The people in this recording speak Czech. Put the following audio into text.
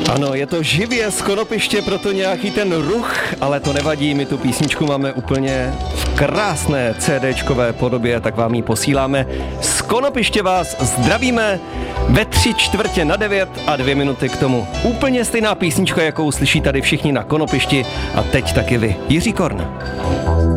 Ano, je to živě z Konopiště, proto nějaký ten ruch, ale to nevadí, my tu písničku máme úplně v krásné CDčkové podobě, tak vám ji posíláme. Z Konopiště vás zdravíme ve 8:45 a 2 minuty k tomu. Úplně stejná písnička, jakou slyší tady všichni na Konopišti a teď taky vy. Jiří Korn.